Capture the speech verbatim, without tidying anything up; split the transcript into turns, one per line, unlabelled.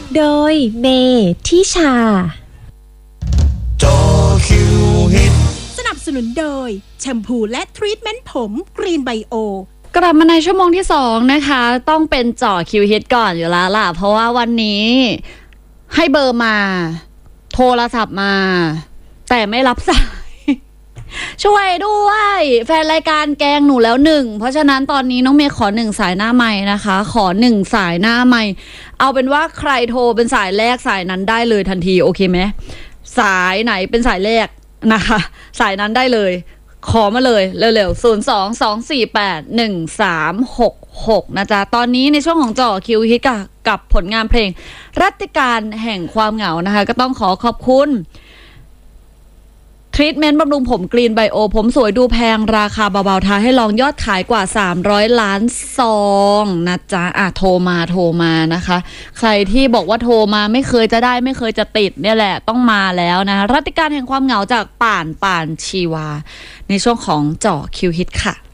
โดยเมทิชา
จอคิวฮิต
สนับสนุนโดยแชมพูและทรีทเมนต์ผมกรีนไบโอก
ลับมาในชั่วโมงที่สองนะคะต้องเป็นจ่อคิวฮิตก่อนอยู่แล้วล่ะเพราะว่าวันนี้ให้เบอร์มาโทรศัพท์มาแต่ไม่รับสายช่วยด้วยแฟนรายการแกงหนูแล้วหนึ่งเพราะฉะนั้นตอนนี้น้องเมย์ขอหนึ่งสายหน้าไมค์นะคะขอหนึ่งสายหน้าไมค์เอาเป็นว่าใครโทรเป็นสายแรกสายนั้นได้เลยทันทีโอเคไหมสายไหนเป็นสายแรกนะคะสายนั้นได้เลยขอมาเลยเร็วๆศูนย์ สอง สอง สี่ แปด หนึ่ง สาม หก หกนะจ๊ะตอนนี้ในช่วงของจ่อคิวฮิตกับกับผลงานเพลงรัตติการแห่งความเหงานะคะก็ต้องขอขอบคุณทรีทเมนต์บำรุงผมกรีนไบโอผมสวยดูแพงราคาเบาๆทาให้ลองยอดขายกว่าสามร้อยล้านซองนะจ๊ะอ่ะโทรมาโทรมานะคะใครที่บอกว่าโทรมาไม่เคยจะได้ไม่เคยจะติดเนี่ยแหละต้องมาแล้วนะรัตติการแห่งความเหงาจากป่านป่านชีวาในช่วงของจ่อคิวฮิตค่ะ